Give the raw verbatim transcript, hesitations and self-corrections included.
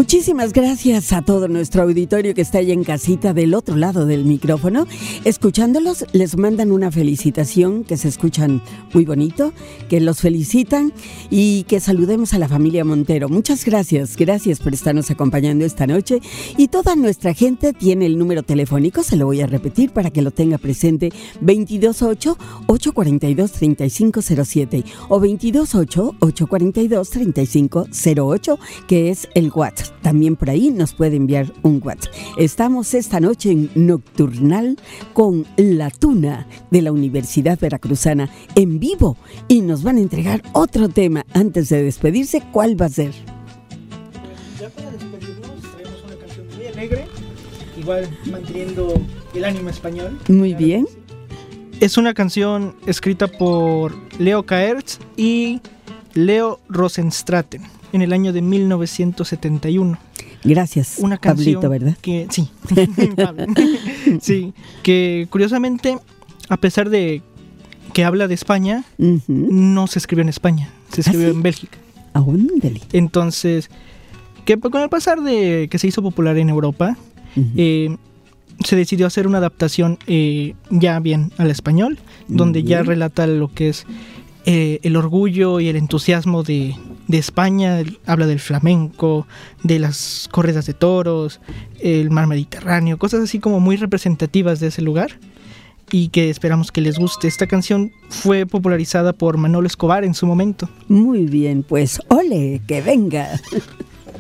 Muchísimas gracias a todo nuestro auditorio que está allá en casita del otro lado del micrófono. Escuchándolos, les mandan una felicitación, que se escuchan muy bonito, que los felicitan y que saludemos a la familia Montero. Muchas gracias, gracias por estarnos acompañando esta noche. Y toda nuestra gente tiene el número telefónico, se lo voy a repetir para que lo tenga presente, veintidós ocho, ochocientos cuarenta y dos, treinta y cinco cero siete o veintidós ocho, ochocientos cuarenta y dos, treinta y cinco cero ocho, que es el WhatsApp. También por ahí nos puede enviar un WhatsApp. Estamos esta noche en Nocturnal con La Tuna de la Universidad Veracruzana en vivo y nos van a entregar otro tema. Antes de despedirse, ¿cuál va a ser? Ya para despedirnos traemos una canción muy alegre, igual manteniendo el ánimo español. Muy bien. Es una canción escrita por Leo Caertz y Leo Rosenstraten en el año de mil novecientos setenta y uno. Gracias, una canción Pablito, ¿verdad? Que, sí, sí, que curiosamente, a pesar de que habla de España, uh-huh. no se escribió en España, se escribió ¿Ah, sí? en Bélgica. Ándale. Entonces, que con el pasar de que se hizo popular en Europa, uh-huh. eh, se decidió hacer una adaptación eh, ya bien al español, uh-huh. donde ya relata lo que es eh, el orgullo y el entusiasmo de, de España. Habla del flamenco, de las corridas de toros, el mar Mediterráneo, cosas así como muy representativas de ese lugar y que esperamos que les guste. Esta canción fue popularizada por Manolo Escobar en su momento. Muy bien, pues ole, que venga.